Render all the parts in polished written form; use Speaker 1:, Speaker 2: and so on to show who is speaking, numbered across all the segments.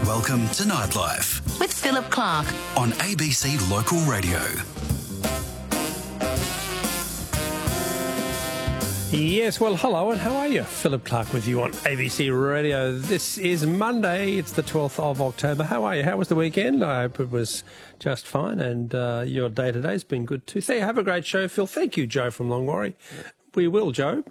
Speaker 1: Welcome to Nightlife
Speaker 2: with Philip Clark
Speaker 1: on ABC Local Radio.
Speaker 3: Yes, well, hello and how are you? Philip Clark with you on ABC Radio. This is Monday, it's the 12th of October. How are you? How was the weekend? I hope it was just fine and your day-to-day has been good too. So have a great show, Phil. Thank you, Joe from Longwarry. We will, Joe.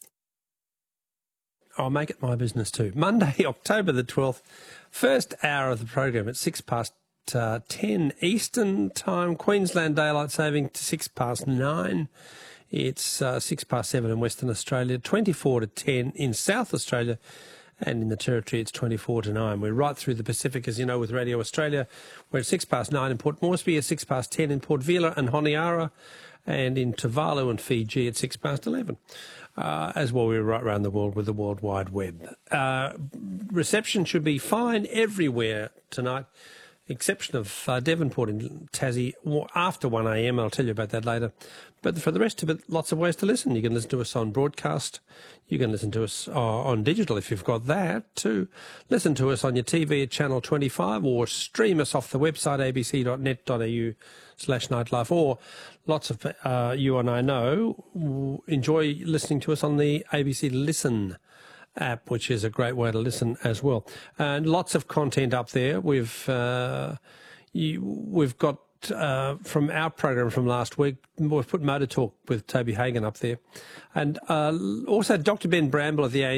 Speaker 3: I'll make it my business too. Monday, October the 12th, first hour of the program at 10 Eastern Time, Queensland Daylight Saving to 9. It's 7 in Western Australia, 10 in South Australia, and in the Territory it's 9. We're right through the Pacific, as you know, with Radio Australia. We're at 9 in Port Moresby, at 10 in Port Vila and Honiara, and in Tuvalu and Fiji at 11. As well, we're right around the world with the World Wide Web. Reception should be fine everywhere tonight, exception of Devonport in Tassie after 1 a.m. I'll tell you about that later. But for the rest of it, lots of ways to listen. You can listen to us on broadcast. You can listen to us on digital if you've got that too. Listen to us on your TV at Channel 25 or stream us off the website abc.net.au/nightlife, or lots of you and I know enjoy listening to us on the ABC Listen app, which is a great way to listen as well. And lots of content up there. We've got from our program from last week, we've put Motor Talk with Toby Hagan up there. And also Dr. Ben Bramble of the